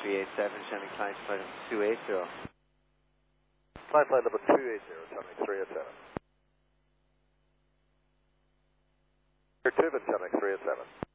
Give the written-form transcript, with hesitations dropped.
387, showing climb flight 280. Climb flight level 280, showing 387. Clear 2, but showing 387.